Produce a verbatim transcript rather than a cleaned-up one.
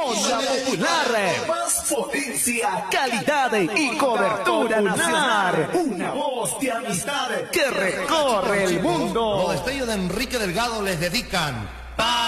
Onda Popular. Más potencia, Calidad y cobertura nacional. una voz de amistad Que recorre el mundo. Los destellos de Enrique Delgado les dedican.